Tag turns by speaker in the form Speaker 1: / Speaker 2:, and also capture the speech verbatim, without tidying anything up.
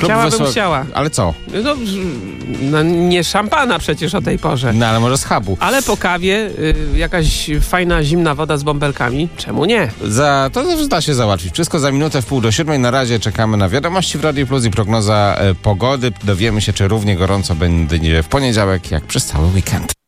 Speaker 1: Klub
Speaker 2: Chciałabym
Speaker 1: Wysoko...
Speaker 2: chciała.
Speaker 1: Ale co?
Speaker 2: No, no, nie szampana przecież o tej porze.
Speaker 1: No ale może z hubu.
Speaker 2: Ale po kawie y, jakaś fajna, zimna woda z bąbelkami. Czemu nie?
Speaker 1: Za, to też da się załatwić. Wszystko za minutę w pół do siódmej. Na razie czekamy na wiadomości w Radiu Plus i prognoza e, pogody. Dowiemy się, czy równie gorąco będzie w poniedziałek, jak przez cały weekend.